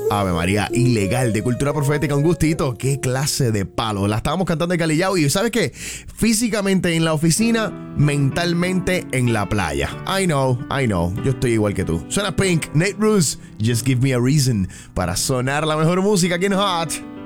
Ave María, ilegal, de cultura profética, un gustito. Qué clase de palo. La estábamos cantando de Calillao y ¿sabes qué? Físicamente en la oficina, mentalmente en la playa. I know. Yo estoy igual que tú. Suena Pink, Nate Ruess, Just Give Me a Reason para sonar la mejor música aquí en Hot.